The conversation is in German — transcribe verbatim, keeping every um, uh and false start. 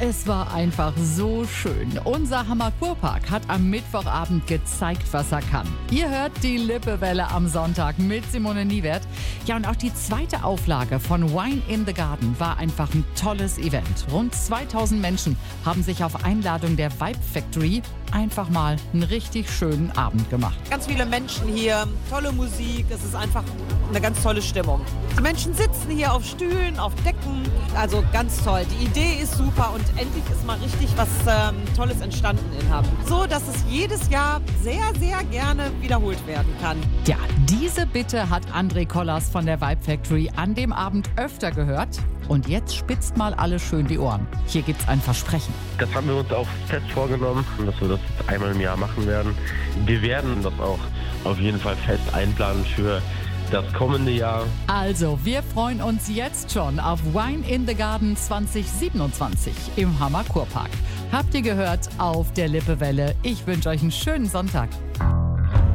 Es war einfach so schön. Unser Hammer Kurpark hat am Mittwochabend gezeigt, was er kann. Ihr hört die Lippewelle am Sonntag mit Simone Niewert. Ja, und auch die zweite Auflage von Wine in the Garden war einfach ein tolles Event. Rund zweitausend Menschen haben sich auf Einladung der Vibe Factory einfach mal einen richtig schönen Abend gemacht. Ganz viele Menschen hier, tolle Musik, es ist einfach eine ganz tolle Stimmung. Die Menschen sitzen hier auf Stühlen, auf Decken, also ganz toll. Die Idee ist super und endlich ist mal richtig was ähm, Tolles entstanden in Hamm. So, dass es jedes Jahr sehr, sehr gerne wiederholt werden kann. Ja, diese Bitte hat André Kollars von der Vibe Factory an dem Abend öfter gehört. Und jetzt spitzt mal alle schön die Ohren. Hier gibt's ein Versprechen. Das haben wir uns auch fest vorgenommen, dass wir das jetzt einmal im Jahr machen werden. Wir werden das auch auf jeden Fall fest einplanen für das kommende Jahr. Also, wir freuen uns jetzt schon auf Wine in the Garden zwanzig siebenundzwanzig im Hammer Kurpark. Habt ihr gehört auf der Lippewelle? Ich wünsche euch einen schönen Sonntag.